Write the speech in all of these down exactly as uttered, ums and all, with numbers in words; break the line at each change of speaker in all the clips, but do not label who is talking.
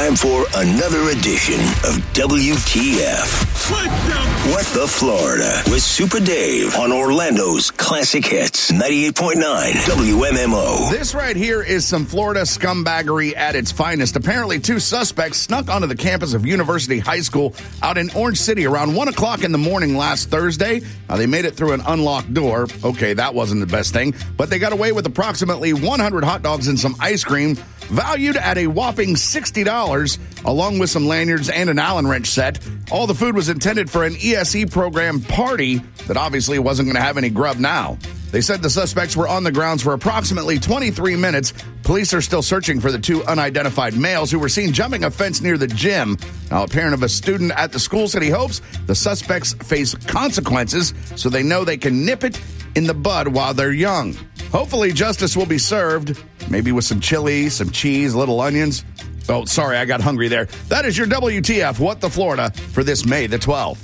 time for another edition of W T F. What the Florida with Super Dave on Orlando's Classic Hits ninety-eight point nine W M M O.
This right here is some Florida scumbaggery at its finest. Apparently, two suspects snuck onto the campus of University High School out in Orange City around one o'clock in the morning last Thursday. Now, they made it through an unlocked door. Okay, that wasn't the best thing, but they got away with approximately one hundred hot dogs and some ice cream, valued at a whopping sixty dollars, along with some lanyards and an Allen wrench set. All the food was intended for an E S E program party that obviously wasn't going to have any grub now. They said the suspects were on the grounds for approximately twenty-three minutes. Police are still searching for the two unidentified males who were seen jumping a fence near the gym. Now, a parent of a student at the school said he hopes the suspects face consequences so they know they can nip it in the bud while they're young. Hopefully, justice will be served, maybe with some chili, some cheese, little onions. Oh, sorry, I got hungry there. That is your W T F, What the Florida, for this May the twelfth.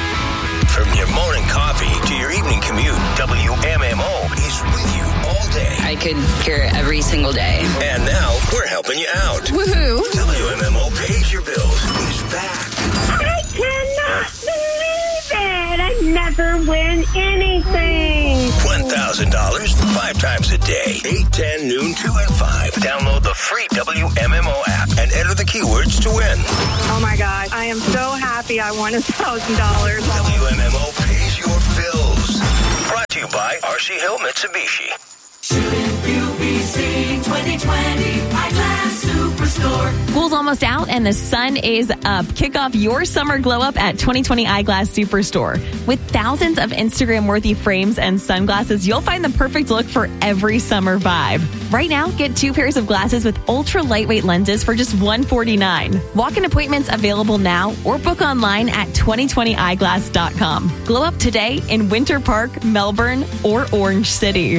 From your morning coffee to your evening commute, W M M O is with you all day.
I could hear it every single day.
And now we're helping you out.
Woohoo!
W M M O pays your bills. He's back.
I cannot believe it. I never win anything.
one thousand dollars five times a day. eight, ten, noon, two, and five. Download the free W M M O app and enter the keywords to win.
Oh, my gosh. I am so happy I won one thousand dollars.
W M M O pays your bills. Brought to you by R C Hill Mitsubishi.
Shouldn't you be seeing twenty twenty Eyeglass Superstore?
School's almost out and the sun is up. Kick off your summer glow up at twenty twenty Eyeglass Superstore. With thousands of Instagram-worthy frames and sunglasses, you'll find the perfect look for every summer vibe. Right now, get two pairs of glasses with ultra-lightweight lenses for just one hundred forty-nine dollars. Walk-in appointments available now or book online at twenty twenty eyeglass dot com. Glow up today in Winter Park, Melbourne, or Orange City.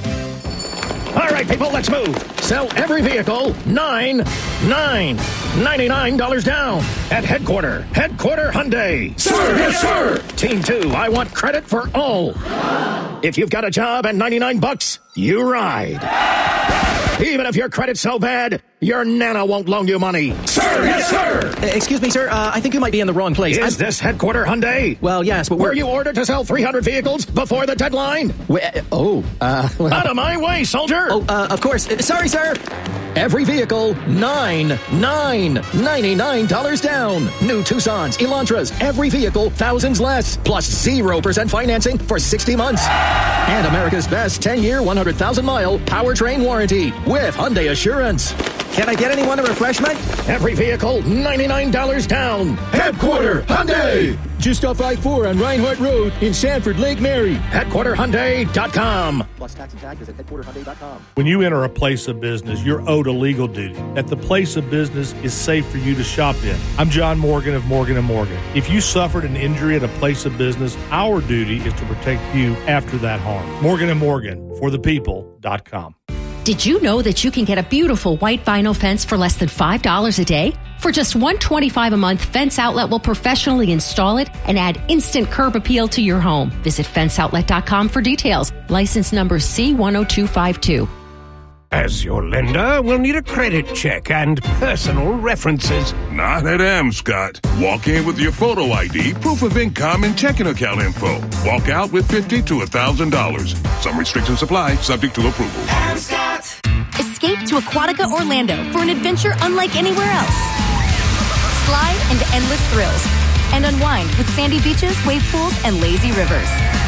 All right, people, let's move. Sell every vehicle, nine, nine, ninety-nine dollars down at Headquarter. Headquarter Hyundai.
Sir, yes, sir.
Team two, I want credit for all. If you've got a job and ninety-nine bucks, you ride. Even if your credit's so bad, your nana won't loan you money.
Sir, yes, sir.
Excuse me, sir. Uh, I think you might be in the wrong place.
Is
I'm...
this Headquarter Hyundai?
Well, yes, but
we're...
Were
you ordered to sell three hundred vehicles before the deadline?
We... Oh, uh... Well...
Out of my way, soldier!
Oh, uh, of course. Sorry, sir. Every vehicle, nine, nine, ninety-nine dollars down. New Tucsons, Elantras, every vehicle, thousands less. Plus zero percent financing for sixty months. And America's best ten-year, one hundred thousand mile powertrain warranty with Hyundai Assurance.
Can I get anyone a refreshment?
Every vehicle, ninety-nine dollars down.
Headquarter Hyundai.
Just off I four on Reinhardt Road in Sanford, Lake Mary.
Headquarter Hyundai dot com.
Plus tax and taxes at Headquarter Hyundai dot com.
When you enter a place of business, you're owed a legal duty that the place of business is safe for you to shop in. I'm John Morgan of Morgan and Morgan. If you suffered an injury at a place of business, our duty is to protect you after that harm. Morgan and Morgan for the people dot com.
Did you know that you can get a beautiful white vinyl fence for less than five dollars a day? For just one hundred twenty-five dollars a month, Fence Outlet will professionally install it and add instant curb appeal to your home. Visit fence outlet dot com for details. License number C one oh two five two.
As your lender, we'll need a credit check and personal references.
Not at Amscott. Walk in with your photo I D, proof of income, and checking account info. Walk out with fifty to one thousand dollars. Some restrictions apply, subject to approval.
Amscott. Escape to Aquatica Orlando for an adventure unlike anywhere else. Slide into endless thrills and unwind with sandy beaches, wave pools, and lazy rivers.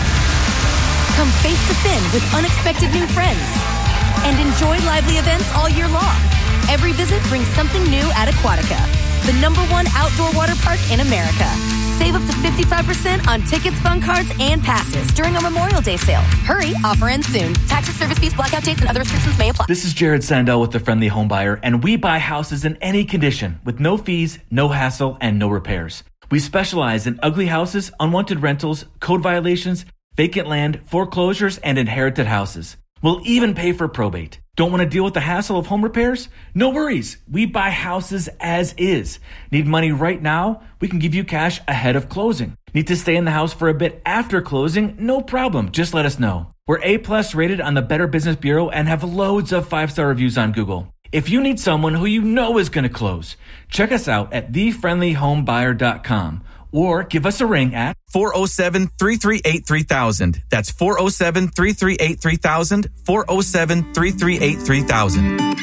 Come face to fin with unexpected new friends and enjoy lively events all year long. Every visit brings something new at Aquatica, the number one outdoor water park in America. Save up to fifty-five percent on tickets, fun cards, and passes during our Memorial Day sale. Hurry, offer ends soon. Taxes, service fees, blackout dates, and other restrictions may apply.
This is Jared Sandell with The Friendly Home Buyer, and we buy houses in any condition with no fees, no hassle, and no repairs. We specialize in ugly houses, unwanted rentals, code violations, vacant land, foreclosures, and inherited houses. We'll even pay for probate. Don't want to deal with the hassle of home repairs? No worries. We buy houses as is. Need money right now? We can give you cash ahead of closing. Need to stay in the house for a bit after closing? No problem. Just let us know. We're A plus rated on the Better Business Bureau and have loads of five-star reviews on Google. If you need someone who you know is going to close, check us out at the friendly home buyer dot com or give us a ring at
four oh seven, three three eight, three thousand. That's four oh seven, three three eight, three thousand, four oh seven, three three eight, three thousand.